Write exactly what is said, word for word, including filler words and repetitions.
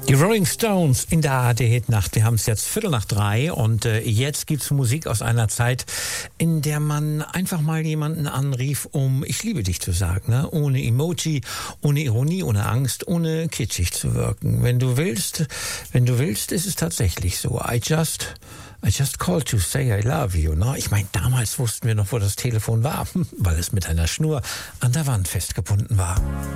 Die Rolling Stones in der A R D-Hitnacht. Wir haben es jetzt Viertel nach drei und äh, jetzt gibt's Musik aus einer Zeit, in der man einfach mal jemanden anrief, um "Ich liebe dich" zu sagen, ne? Ohne Emoji, ohne Ironie, ohne Angst, ohne kitschig zu wirken. Wenn du willst, wenn du willst, ist es tatsächlich so. I just... I just called to say I love you. Ne? Ich meine, damals wussten wir noch, wo das Telefon war, weil es mit einer Schnur an der Wand festgebunden war.